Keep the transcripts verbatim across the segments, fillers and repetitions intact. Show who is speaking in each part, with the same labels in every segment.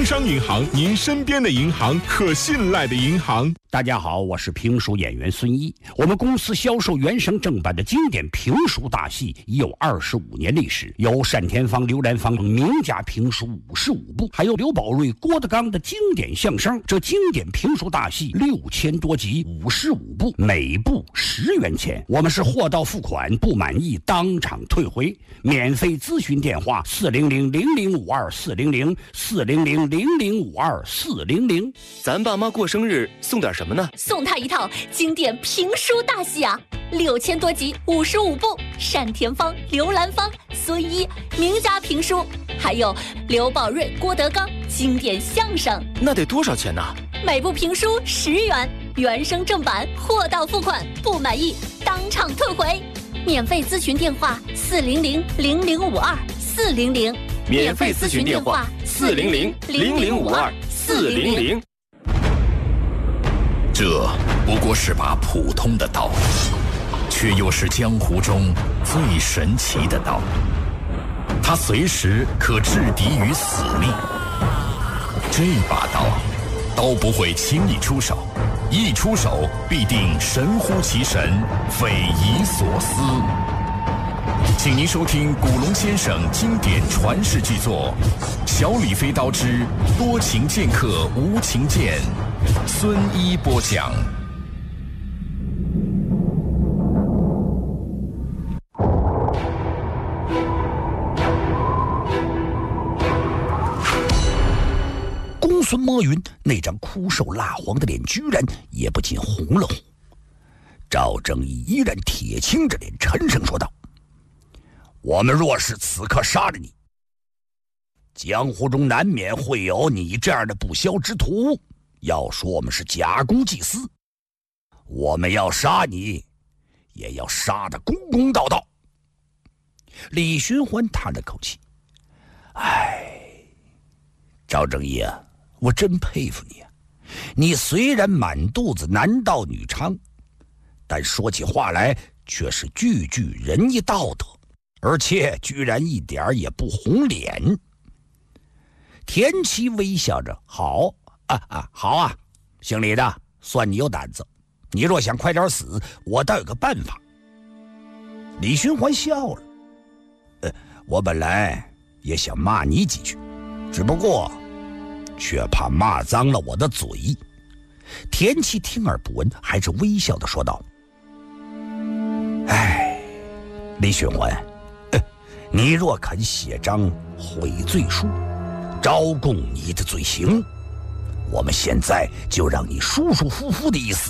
Speaker 1: 商银行，您身边的银行，可信赖的银行。
Speaker 2: 大家好，我是评书演员孙一。我们公司销售原声正版的经典评书大戏已有二十五年历史，有单田芳、刘兰芳等名家评书五十五部，还有刘宝瑞、郭德纲的经典相声。这经典评书大戏六千多集，五十五部，每部十元钱。我们是货到付款，不满意当场退回。免费咨询电话：四零零零零五二四零零四零零零零五二四零零。
Speaker 3: 咱爸妈过生日送点什么呢？
Speaker 4: 送他一套经典评书大戏啊，六千多集，五十五部，单田芳、刘兰芳、孙一名家评书，还有刘宝瑞、郭德纲经典相声。
Speaker 3: 那得多少钱呢？
Speaker 4: 每部评书十元，原声正版，货到付款，不满意当场退回。免费咨询电话：四零零零零五二四零零。
Speaker 3: 免费咨询电话：四零零零零五二四零零。
Speaker 5: 这不过是把普通的刀，却又是江湖中最神奇的刀。它随时可制敌于死命。这把刀，刀不会轻易出手，一出手必定神乎其神，匪夷所思。请您收听古龙先生经典传世巨作《小李飞刀之多情剑客无情剑》，孙一播讲。
Speaker 2: 公孙摸云那张枯瘦蜡黄的脸居然也不禁红了红。赵正义依然铁青着脸，沉声说道：我们若是此刻杀了你，江湖中难免会有你这样的不肖之徒，要说我们是假公济私，我们要杀你也要杀得公公道道。李寻欢叹了口气：哎，赵正义啊，我真佩服你啊！你虽然满肚子男盗女娼，但说起话来却是句句仁义道德，而且居然一点也不红脸。田七微笑着：好啊啊，好啊，姓李的，算你有胆子。你若想快点死，我倒有个办法。李寻欢笑了：呃，我本来也想骂你几句，只不过却怕骂脏了我的嘴。田七听而不闻，还是微笑地说道：哎，李寻欢，你若肯写张悔罪书，招供你的罪行，我们现在就让你舒舒服服的一死，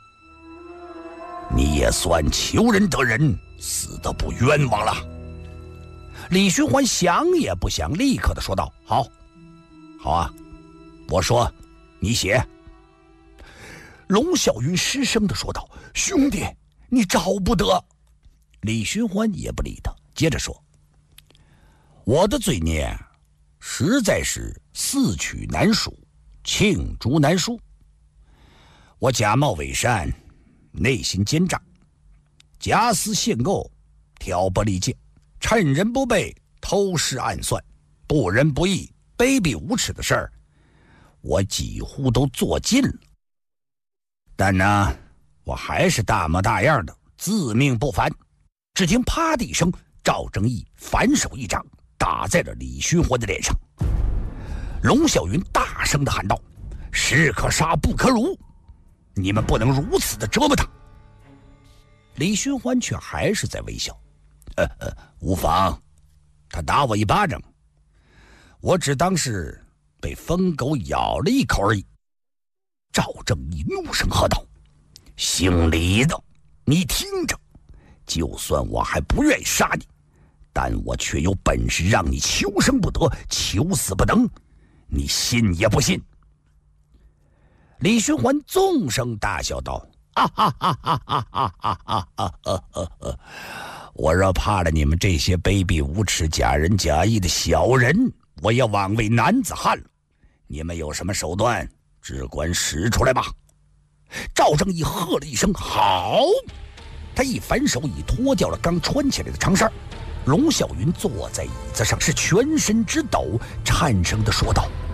Speaker 2: 你也算求人得人，死得不冤枉了。李寻欢想也不想，立刻的说道：好，好啊，我说你写。龙啸云失声的说道：兄弟，你找不得。李寻欢也不理他，接着说：我的罪孽实在是四曲难数，罄竹难书。我假冒伪善，内心奸诈，假私陷垢，挑拨离间，趁人不备，偷师暗算，不仁不义，卑鄙无耻的事儿，我几乎都做尽了。但呢，我还是大模大样的自命不凡。只听啪的一声，赵正义反手一掌打在了李寻欢的脸上。龙啸云大声地喊道：士可杀不可辱，你们不能如此的折磨他。李寻欢却还是在微笑：呃呃，无妨，他打我一巴掌，我只当是被疯狗咬了一口而已。赵正义怒声喝道：姓李的，你听着，就算我还不愿意杀你，但我却有本事让你求生不得，求死不能，你信也不信？李寻欢纵声大笑道：哈哈哈哈哈哈哈哈哈哈哈！我若怕了你们这些卑鄙无耻、假仁假义的小人，我要枉为男子汉了。你们有什么手段，只管使出来吧！赵正义喝了一声：好！他一反手已脱掉了刚穿起来的长衫。龙啸云坐在椅子上，是全身直抖，颤声地说道：